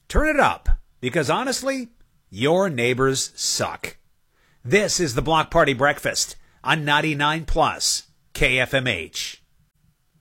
Turn it up, because honestly, your neighbors suck. This is the Block Party Breakfast on 99 Plus KFMH.